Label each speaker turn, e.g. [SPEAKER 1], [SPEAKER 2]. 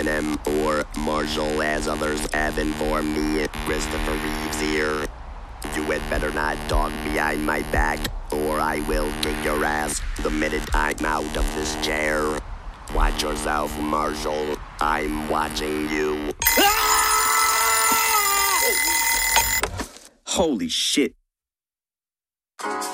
[SPEAKER 1] Eminem or Marshall, as others have informed me. Christopher Reeves here. You had better not talk behind my back, or I will kick your ass the minute I'm out of this chair. Watch yourself, Marshall. I'm watching you.
[SPEAKER 2] Holy shit.